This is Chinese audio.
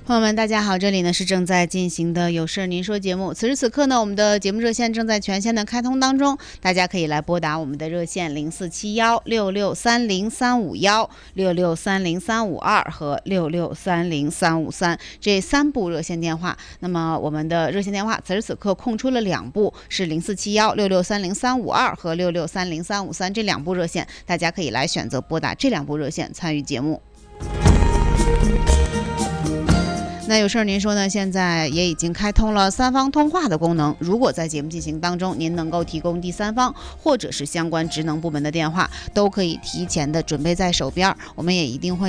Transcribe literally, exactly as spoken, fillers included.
朋友们大家好，这里呢是正在进行的有事您说节目，此时此刻呢我们的节目热线正在全线的开通当中，大家可以来拨打我们的热线零四七幺六六三零三五幺、六六三零三五二和六六三零三五三这三部热线电话。那么我们的热线电话此时此刻空出了两部，是零四七幺六六三零三五二和六六三零三五三这两部热线，大家可以来选择拨打这两部热线参与节目。那有事儿您说呢？现在也已经开通了三方通话的功能。如果在节目进行当中，您能够提供第三方或者是相关职能部门的电话，都可以提前的准备在手边，我们也一定会